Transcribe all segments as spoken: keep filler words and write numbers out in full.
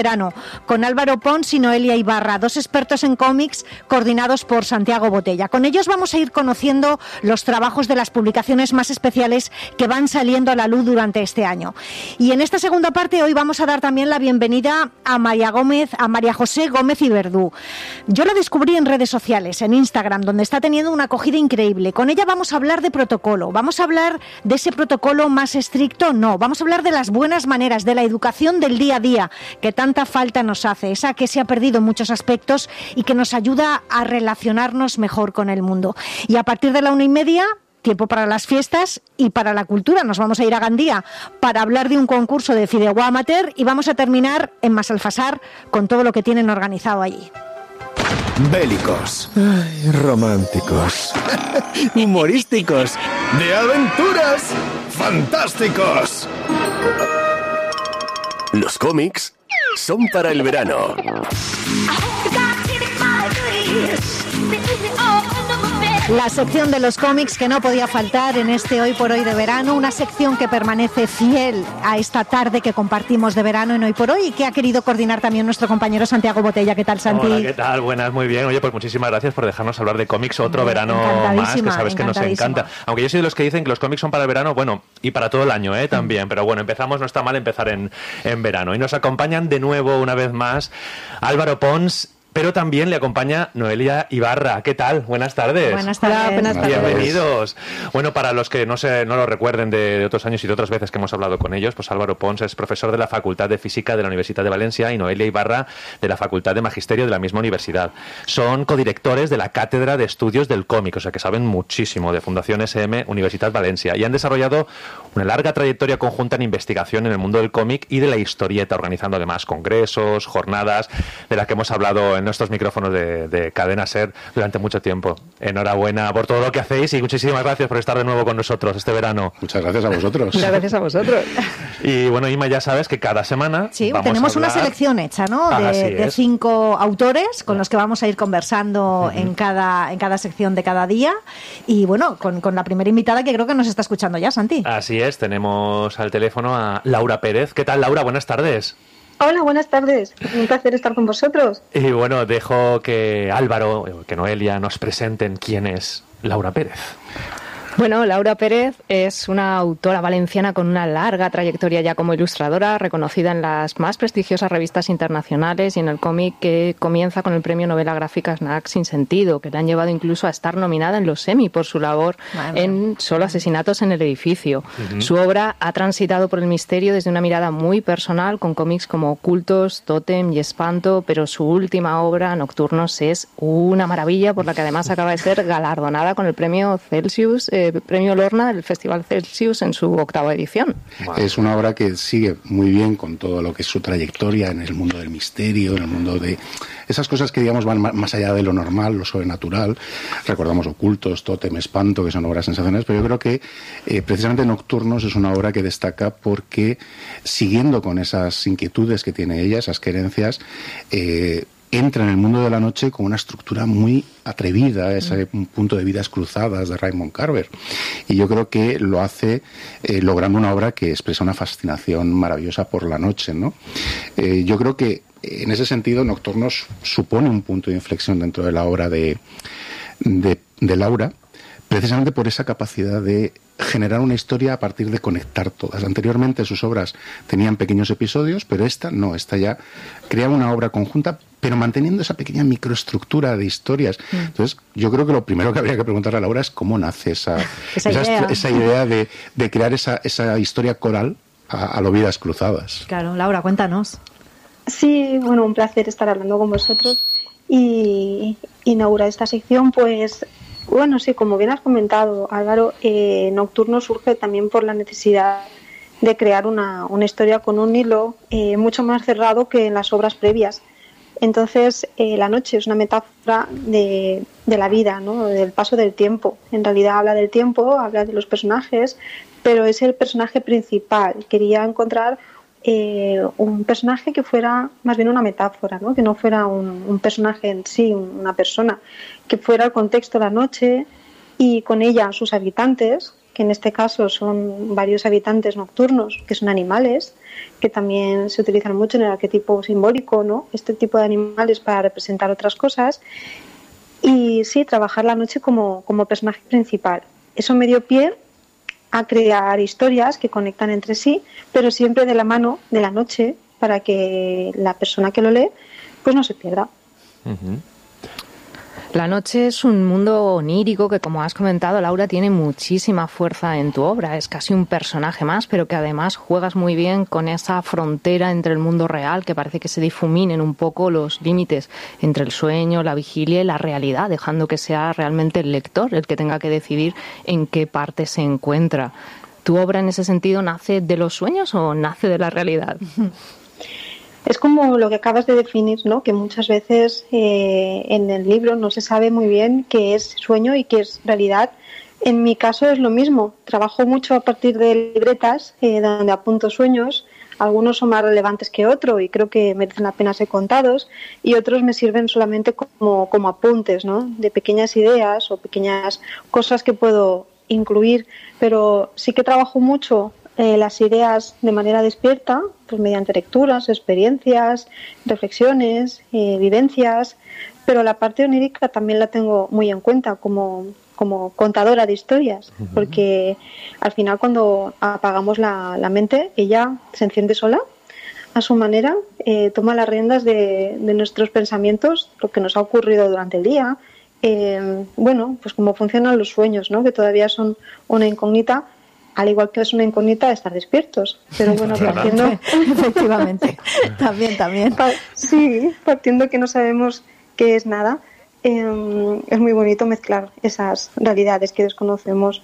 Verano, con Álvaro Pons y Noelia Ibarra, dos expertos en cómics coordinados por Santiago Botella. Con ellos vamos a ir conociendo los trabajos de las publicaciones más especiales que van saliendo a la luz durante este año. Y en esta segunda parte hoy vamos a dar también la bienvenida a María Gómez, a María José Gómez Iberdú. Yo la descubrí en redes sociales, en Instagram, donde está teniendo una acogida increíble. Con ella vamos a hablar de protocolo, vamos a hablar de ese protocolo más estricto, no, vamos a hablar de las buenas maneras, de la educación del día a día, que tanto tanta falta nos hace, esa que se ha perdido en muchos aspectos y que nos ayuda a relacionarnos mejor con el mundo. Y a partir de la una y media, tiempo para las fiestas y para la cultura. Nos vamos a ir a Gandía para hablar de un concurso de Fideuá Amateur y vamos a terminar en Massalfassar con todo lo que tienen organizado allí. Bélicos, ay, románticos, humorísticos, de aventuras, fantásticos. Los cómics son para el verano. La sección de los cómics que no podía faltar en este Hoy por Hoy de verano, una sección que permanece fiel a esta tarde que compartimos de verano en Hoy por Hoy y que ha querido coordinar también nuestro compañero Santiago Botella. ¿Qué tal, Santi? Hola, ¿qué tal? Buenas, muy bien. Oye, pues muchísimas gracias por dejarnos hablar de cómics otro verano más, que sabes que nos encanta. Aunque yo soy de los que dicen que los cómics son para el verano, bueno, y para todo el año, ¿eh? También. Pero bueno, empezamos, no está mal empezar en, en verano. Y nos acompañan de nuevo, una vez más, Álvaro Pons, pero también le acompaña Noelia Ibarra. ¿Qué tal? Buenas tardes. Buenas tardes. Buenas tardes. Bienvenidos. Bueno, para los que no se no lo recuerden de, de otros años y de otras veces que hemos hablado con ellos, pues Álvaro Pons es profesor de la Facultad de Física de la Universidad de Valencia y Noelia Ibarra de la Facultad de Magisterio de la misma universidad. Son codirectores de la Cátedra de Estudios del Cómic, o sea que saben muchísimo de Fundación S M Universitat Valencia y han desarrollado una larga trayectoria conjunta en investigación en el mundo del cómic y de la historieta, organizando además congresos, jornadas, de las que hemos hablado en nuestros micrófonos de, de Cadena Ser durante mucho tiempo. Enhorabuena por todo lo que hacéis y muchísimas gracias por estar de nuevo con nosotros este verano. Muchas gracias a vosotros. Muchas gracias a vosotros. Y bueno, Ima, ya sabes que cada semana sí, vamos tenemos a hablar... una selección hecha, ¿no? De, de cinco autores con los que vamos a ir conversando uh-huh. en cada en cada sección de cada día. Y bueno, con, con la primera invitada que creo que nos está escuchando ya, Santi. Así es, tenemos al teléfono a Laura Pérez. ¿Qué tal, Laura? Buenas tardes. Hola, buenas tardes. Un placer estar con vosotros. Y bueno, dejo que Álvaro, que Noelia nos presenten quién es Laura Pérez. Bueno, Laura Pérez es una autora valenciana con una larga trayectoria ya como ilustradora, reconocida en las más prestigiosas revistas internacionales y en el cómic, que comienza con el premio novela gráfica Snack sin sentido, que le han llevado incluso a estar nominada en los Emmy por su labor Madre. en Solo asesinatos en el edificio. Uh-huh. Su obra ha transitado por el misterio desde una mirada muy personal, con cómics como Ocultos, Tótem y Espanto, pero su última obra, Nocturnos, es una maravilla, por la que además acaba de ser galardonada con el premio Celsius, eh, premio Lorna del Festival Celsius en su octava edición. Es una obra que sigue muy bien con todo lo que es su trayectoria en el mundo del misterio, en el mundo de esas cosas que digamos van más allá de lo normal, lo sobrenatural. Recordamos Ocultos, Tótem, Espanto, que son obras sensacionales, pero yo creo que eh, precisamente Nocturnos es una obra que destaca porque, siguiendo con esas inquietudes que tiene ella, esas querencias, eh, entra en el mundo de la noche con una estructura muy atrevida, ese mm. punto de vidas cruzadas de Raymond Carver. Y yo creo que lo hace eh, logrando una obra que expresa una fascinación maravillosa por la noche, ¿no? Eh, yo creo que en ese sentido Nocturnos supone un punto de inflexión dentro de la obra de, de, de Laura, precisamente por esa capacidad de generar una historia a partir de conectar todas. Anteriormente sus obras tenían pequeños episodios, pero esta no, esta ya crea una obra conjunta, pero manteniendo esa pequeña microestructura de historias. Mm. Entonces, yo creo que lo primero que habría que preguntarle a Laura es cómo nace esa, esa, esa idea, esa idea de, de crear esa, esa historia coral a, a lo Vidas Cruzadas. Claro, Laura, cuéntanos. Sí, bueno, un placer estar hablando con vosotros y inaugurar esta sección, pues... Bueno, sí, como bien has comentado, Álvaro, eh, Nocturno surge también por la necesidad de crear una, una historia con un hilo eh, mucho más cerrado que en las obras previas. Entonces, eh, la noche es una metáfora de, de la vida, ¿no? Del paso del tiempo. En realidad habla del tiempo, habla de los personajes, pero es el personaje principal. Quería encontrar eh, un personaje que fuera más bien una metáfora, ¿no? Que no fuera un, un personaje en sí, una persona, que fuera el contexto de la noche y con ella sus habitantes, que en este caso son varios habitantes nocturnos, que son animales, que también se utilizan mucho en el arquetipo simbólico, ¿no? Este tipo de animales para representar otras cosas. Y sí, trabajar la noche como, como personaje principal. Eso me dio pie a crear historias que conectan entre sí, pero siempre de la mano de la noche, para que la persona que lo lee pues no se pierda. Uh-huh. La noche es un mundo onírico que, como has comentado, Laura, tiene muchísima fuerza en tu obra. Es casi un personaje más, pero que además juegas muy bien con esa frontera entre el mundo real, que parece que se difuminen un poco los límites entre el sueño, la vigilia y la realidad, dejando que sea realmente el lector el que tenga que decidir en qué parte se encuentra. ¿Tu obra en ese sentido nace de los sueños o nace de la realidad? Es como lo que acabas de definir, ¿no? Que muchas veces eh, en el libro no se sabe muy bien qué es sueño y qué es realidad. En mi caso es lo mismo. Trabajo mucho a partir de libretas eh, donde apunto sueños. Algunos son más relevantes que otros y creo que merecen la pena ser contados, y otros me sirven solamente como, como apuntes, ¿no? De pequeñas ideas o pequeñas cosas que puedo incluir. Pero sí que trabajo mucho Eh, las ideas de manera despierta, pues mediante lecturas, experiencias, reflexiones, eh, vivencias, pero la parte onírica también la tengo muy en cuenta como, como contadora de historias, uh-huh. porque al final cuando apagamos la, la mente, ella se enciende sola a su manera, eh, toma las riendas de, de nuestros pensamientos, lo que nos ha ocurrido durante el día, eh, bueno, pues cómo funcionan los sueños, ¿no? Que todavía son una incógnita, al igual que es una incógnita estar despiertos, pero bueno, partiendo efectivamente, también, también. Sí, partiendo que no sabemos qué es nada, eh, es muy bonito mezclar esas realidades que desconocemos.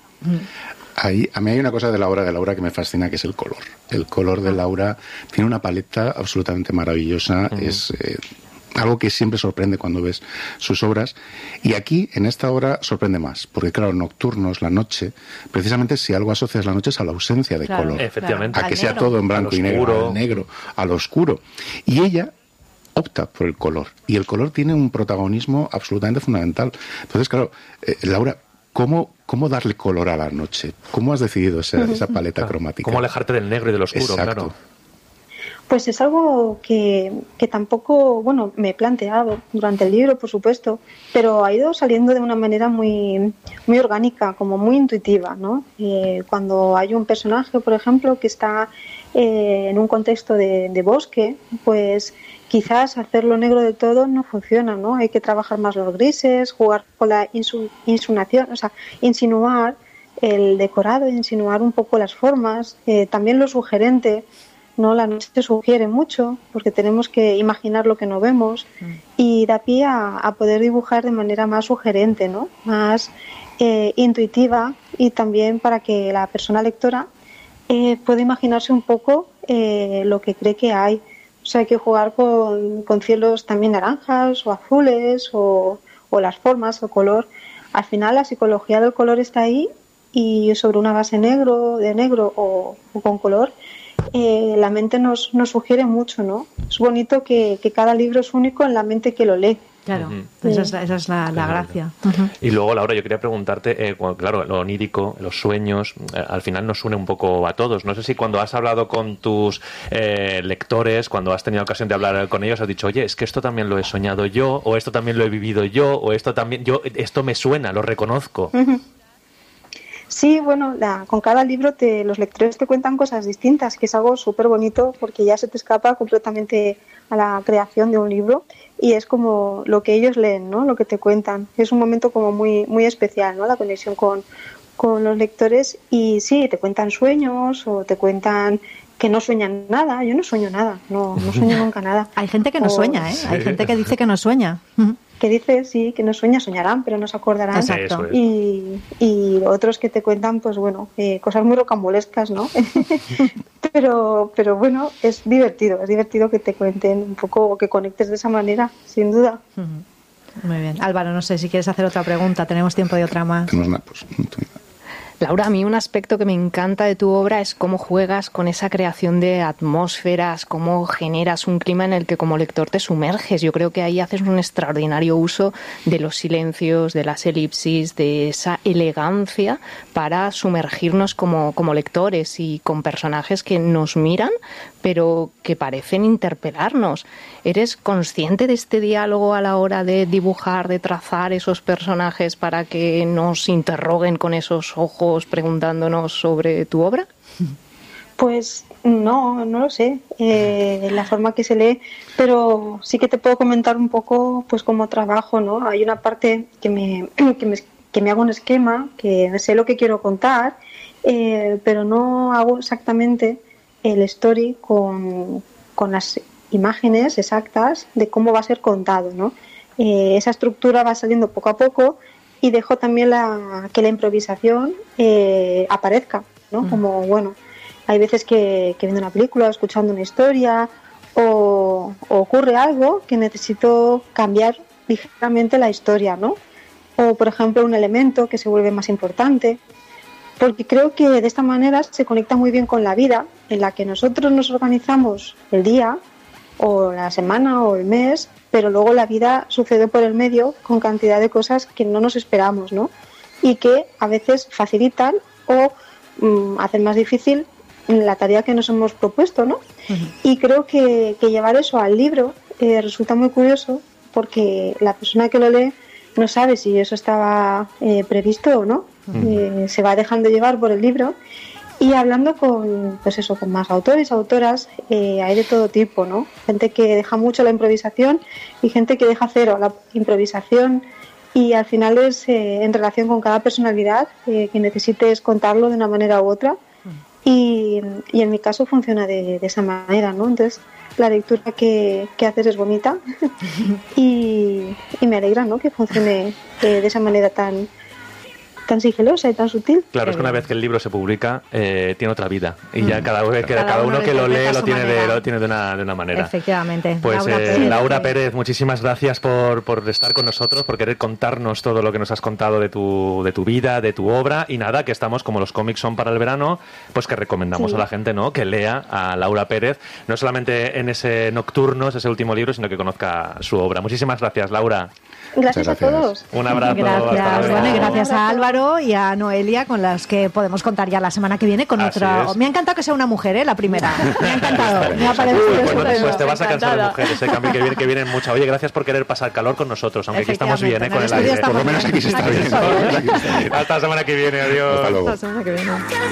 Ahí, a mí hay una cosa de la obra de Laura que me fascina, que es el color. El color de Laura tiene una paleta absolutamente maravillosa, uh-huh. es eh, algo que siempre sorprende cuando ves sus obras, y aquí, en esta obra, sorprende más, porque claro, Nocturnos, la noche, precisamente si algo asocias la noche es a la ausencia de claro, color, efectivamente. a que sea todo en blanco y negro, al negro, al oscuro, y ella opta por el color, y el color tiene un protagonismo absolutamente fundamental. Entonces, claro, eh, Laura, ¿cómo, ¿cómo darle color a la noche? ¿Cómo has decidido esa, esa paleta claro, cromática? ¿Cómo alejarte del negro y del oscuro? Exacto. Claro. Pues es algo que, que tampoco, bueno, me he planteado durante el libro, por supuesto, pero ha ido saliendo de una manera muy, muy orgánica, como muy intuitiva, ¿no? Eh, cuando hay un personaje, por ejemplo, que está eh, en un contexto de, de bosque, pues quizás hacerlo negro de todo no funciona, ¿no? Hay que trabajar más los grises, jugar con la insu, insinuación, o sea, insinuar el decorado, insinuar un poco las formas, eh, también lo sugerente. No, la noche sugiere mucho porque tenemos que imaginar lo que no vemos y da pie a, a poder dibujar de manera más sugerente, ¿no? Más eh, intuitiva, y también para que la persona lectora eh, pueda imaginarse un poco eh, lo que cree que hay. O sea, hay que jugar con, con cielos también naranjas o azules o, o las formas o color. Al final la psicología del color está ahí, y sobre una base negro, de negro o, o con color, Eh, la mente nos, nos sugiere mucho, ¿no? Es bonito que, que cada libro es único en la mente que lo lee. Claro, uh-huh. esa es, esa es la, la gracia. Uh-huh. Y luego, Laura, yo quería preguntarte, eh, bueno, claro, lo onírico, los sueños, eh, al final nos une un poco a todos. No sé si cuando has hablado con tus eh, lectores, cuando has tenido ocasión de hablar con ellos, has dicho, oye, es que esto también lo he soñado yo, o esto también lo he vivido yo, o esto también, yo, esto me suena, lo reconozco. Uh-huh. Sí, bueno, la, con cada libro te, los lectores te cuentan cosas distintas, que es algo súper bonito porque ya se te escapa completamente a la creación de un libro y es como lo que ellos leen, ¿no? Lo que te cuentan. Es un momento como muy muy especial, ¿no? La conexión con, con los lectores, y sí, te cuentan sueños o te cuentan que no sueñan nada. Yo no sueño nada, no, no sueño nunca nada. Hay gente que no o, sueña, ¿eh? Sí. Hay gente que dice que no sueña. Que dice, sí, que no sueña, soñarán, pero no se acordarán. Exacto. Y, y otros que te cuentan, pues bueno, eh, cosas muy rocambolescas, ¿no? pero, pero bueno, es divertido, es divertido que te cuenten un poco, o que conectes de esa manera, sin duda. Muy bien. Álvaro, no sé si quieres hacer otra pregunta, tenemos tiempo de otra más. Tenemos una, pues, Laura, a mí un aspecto que me encanta de tu obra es cómo juegas con esa creación de atmósferas, cómo generas un clima en el que como lector te sumerges. Yo creo que ahí haces un extraordinario uso de los silencios, de las elipsis, de esa elegancia para sumergirnos como, como lectores y con personajes que nos miran, pero que parecen interpelarnos. ¿Eres consciente de este diálogo a la hora de dibujar, de trazar esos personajes para que nos interroguen con esos ojos preguntándonos sobre tu obra? Pues no, no lo sé, eh, la forma que se lee, pero sí que te puedo comentar un poco pues cómo trabajo, ¿no? Hay una parte que me, que me, que me hago un esquema, que sé lo que quiero contar, eh, pero no hago exactamente el story con, con las imágenes exactas de cómo va a ser contado, ¿no? Eh, esa estructura va saliendo poco a poco y dejo también la, que la improvisación eh, aparezca, ¿no? Mm. Como, bueno, hay veces que, que viendo una película, escuchando una historia o, o ocurre algo que necesito cambiar ligeramente la historia, ¿no? O, por ejemplo, un elemento que se vuelve más importante, porque creo que de esta manera se conecta muy bien con la vida, en la que nosotros nos organizamos el día o la semana o el mes, pero luego la vida sucede por el medio con cantidad de cosas que no nos esperamos, ¿no? Y que a veces facilitan o mm, hacen más difícil la tarea que nos hemos propuesto, ¿no? Uh-huh. Y creo que, que llevar eso al libro eh, resulta muy curioso, porque la persona que lo lee no sabe si eso estaba eh, previsto o no. Uh-huh. Eh, se va dejando llevar por el libro. Y hablando con, pues eso, con más autores, autoras, eh, hay de todo tipo, ¿no? Gente que deja mucho la improvisación y gente que deja cero la improvisación, y al final es eh, en relación con cada personalidad eh, que necesites contarlo de una manera u otra. Y, y en mi caso funciona de, de esa manera, ¿no? Entonces la lectura que, que haces es bonita y, y me alegra, ¿no? Que funcione eh, de esa manera tan tan sigilosa y tan sutil. Claro, es que una vez que el libro se publica, eh, tiene otra vida. Y mm. ya cada, que, cada, cada uno, uno que lo lee lo tiene, de, lo tiene de una, de una manera. Efectivamente. Pues Laura, eh, Pérez, Laura Pérez, muchísimas gracias por, por estar con nosotros, por querer contarnos todo lo que nos has contado de tu, de tu vida, de tu obra. Y nada, que estamos, como los cómics son para el verano, pues que recomendamos sí. a la gente, ¿no?, que lea a Laura Pérez, no solamente en ese Nocturnos, ese último libro, sino que conozca su obra. Muchísimas gracias, Laura. Gracias, gracias a todos. Un abrazo. Gracias, bueno, y gracias a Álvaro y a Noelia, con las que podemos contar ya la semana que viene con Así otra. Es. Me ha encantado que sea una mujer, ¿eh? La primera. Me ha encantado. Me ha parecido. Uy, pues, pues te vas a cansar de mujeres, ¿eh? Que viene, que vienen mucho. Oye, gracias por querer pasar calor con nosotros, aunque aquí estamos bien, ¿eh? Con el aire. Por lo menos aquí se está bien. Hasta la semana que viene, adiós. Hasta luego. Hasta la semana que viene.